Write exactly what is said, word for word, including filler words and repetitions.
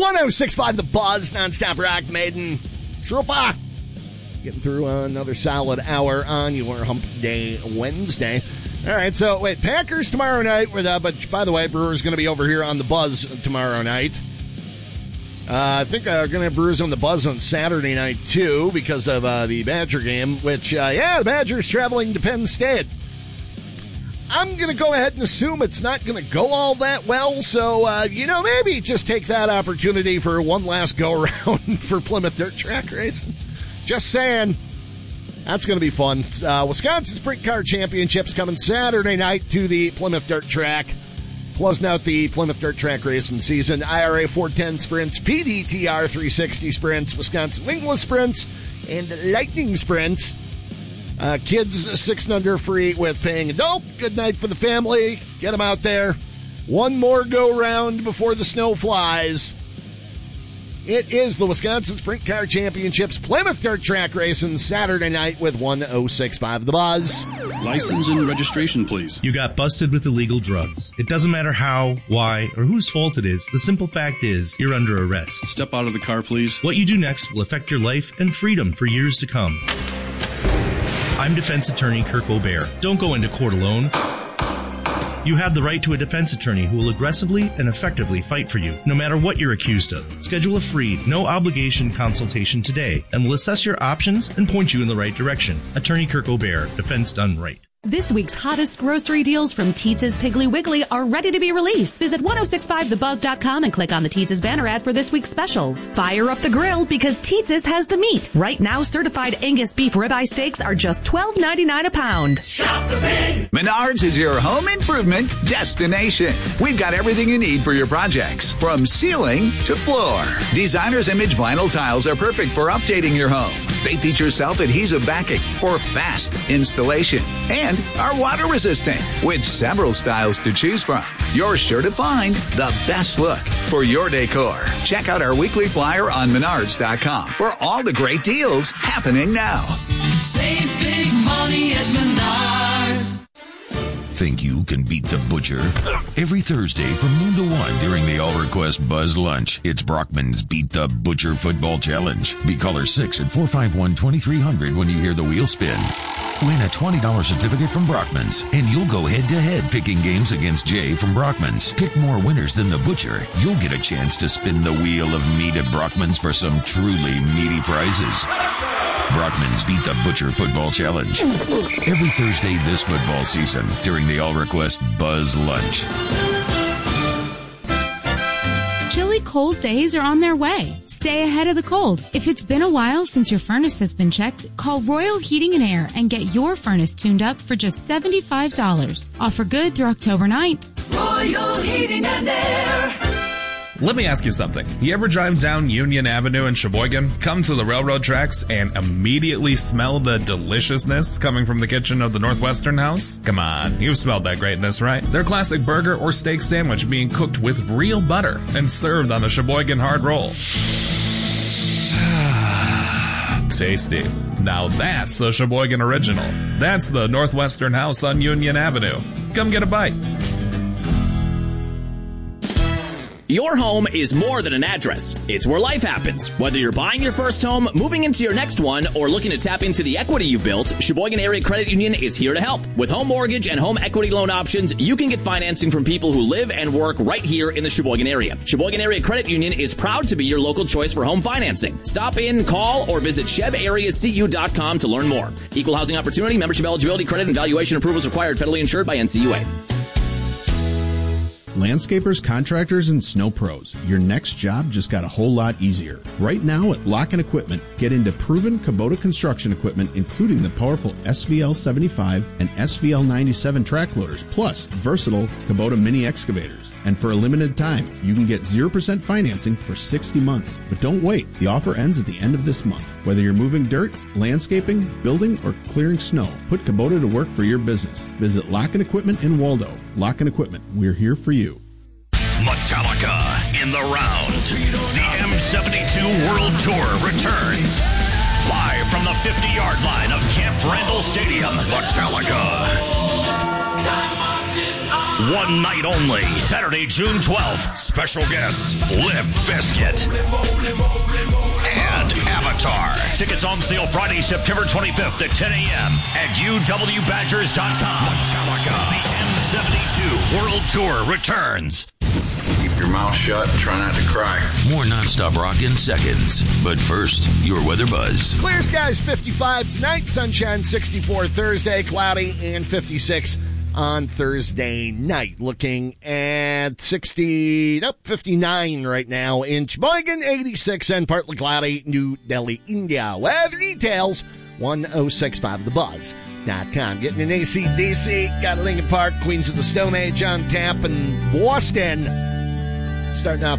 one oh six point five The Buzz, nonstop rock, Maiden, Trooper. Getting through another solid hour on your Hump Day Wednesday. All right, so wait, Packers tomorrow night. With, uh, but by the way, Brewers going to be over here on the Buzz tomorrow night. Uh, I think I'm uh, going to have Brewers on the Buzz on Saturday night, too, because of uh, the Badger game, which, uh, yeah, the Badgers traveling to Penn State. I'm going to go ahead and assume it's not going to go all that well, so, uh, you know, maybe just take that opportunity for one last go-around for Plymouth Dirt Track Racing. Just saying. That's going to be fun. Uh, Wisconsin Sprint Car Championships coming Saturday night to the Plymouth Dirt Track. Closing out the Plymouth Dirt Track Racing season. I R A four ten Sprints, P D T R three sixty Sprints, Wisconsin Wingless Sprints, and Lightning Sprints. Uh, kids six and under free with paying adult. Good night for the family. Get them out there. One more go round before the snow flies. It is the Wisconsin Sprint Car Championships Plymouth Dirt Track Racing Saturday night with one oh six point five The Buzz. License and registration, please. You got busted with illegal drugs. It doesn't matter how, why, or whose fault it is. The simple fact is, you're under arrest. Step out of the car, please. What you do next will affect your life and freedom for years to come. I'm defense attorney Kirk O'Bear. Don't go into court alone. You have the right to a defense attorney who will aggressively and effectively fight for you, no matter what you're accused of. Schedule a free, no-obligation consultation today, and we'll assess your options and point you in the right direction. Attorney Kirk O'Bear, defense done right. This week's hottest grocery deals from Teetz's Piggly Wiggly are ready to be released. Visit ten sixty-five the buzz dot com and click on the Teetz's banner ad for this week's specials. Fire up the grill because Teetz's has the meat. Right now, certified Angus beef ribeye steaks are just twelve ninety-nine a pound. Shop the pig! Menards is your home improvement destination. We've got everything you need for your projects, from ceiling to floor. Designer's Image vinyl tiles are perfect for updating your home. They feature self-adhesive backing for fast installation and are water resistant with several styles to choose from. You're sure to find the best look for your decor. Check out our weekly flyer on menards dot com for all the great deals happening now. Save big money at Menards. Think you can beat the butcher? Every Thursday from noon to one during the All Request Buzz Lunch, it's Brockman's Beat the Butcher Football Challenge. Be caller six at four five one, two three zero zero when you hear the wheel spin. Win a twenty dollars certificate from Brockman's, and you'll go head-to-head picking games against Jay from Brockman's. Pick more winners than the butcher. You'll get a chance to spin the wheel of meat at Brockman's for some truly meaty prizes. Brockman's Beat the Butcher Football Challenge. Every Thursday this football season during the All Request Buzz Lunch. Chilly cold days are on their way. Stay ahead of the cold. If it's been a while since your furnace has been checked, call Royal Heating and Air and get your furnace tuned up for just seventy-five dollars. Offer good through October ninth. Royal Heating and Air. Let me ask you something. You ever drive down Union Avenue in Sheboygan, come to the railroad tracks, and immediately smell the deliciousness coming from the kitchen of the Northwestern House? Come on, you've smelled that greatness, right? Their classic burger or steak sandwich being cooked with real butter and served on a Sheboygan hard roll. Tasty. Now that's a Sheboygan original. That's the Northwestern House on Union Avenue. Come get a bite. Your home is more than an address. It's where life happens. Whether you're buying your first home, moving into your next one, or looking to tap into the equity you built, Sheboygan Area Credit Union is here to help. With home mortgage and home equity loan options, you can get financing from people who live and work right here in the Sheboygan area. Sheboygan Area Credit Union is proud to be your local choice for home financing. Stop in, call, or visit sheb area c u dot com to learn more. Equal housing opportunity, membership eligibility, credit, and valuation approvals required, federally insured by N C U A. Landscapers, contractors, and snow pros. Your next job just got a whole lot easier. Right now at Lock and Equipment, get into proven Kubota construction equipment, including the powerful S V L seventy-five and S V L ninety-seven track loaders, plus versatile Kubota mini excavators. And for a limited time, you can get zero percent financing for sixty months. But don't wait. The offer ends at the end of this month. Whether you're moving dirt, landscaping, building, or clearing snow, put Kubota to work for your business. Visit Lock and Equipment in Waldo. Lock and Equipment, we're here for you. Metallica in the round. The M seventy-two World Tour returns. Live from the fifty-yard line of Camp Randall Stadium, Metallica. One night only, Saturday, June twelfth. Special guests, Limp Bizkit and Avatar. Tickets on sale Friday, September twenty-fifth at ten a.m. at U W Badgers dot com. Metallica, the M seventy-two World Tour returns. Keep your mouth shut and try not to cry. More nonstop rock in seconds. But first, your weather buzz. Clear skies fifty-five tonight, sunshine sixty-four Thursday, cloudy and fifty-six on Thursday night. Looking at sixty, nope, fifty-nine right now in Sheboygan, eighty-six and partly cloudy, New Delhi, India. Weather details, one oh six point five the buzz dot com. Getting an A C D C, got Lincoln Park, Queens of the Stone Age on tap, and Boston starting off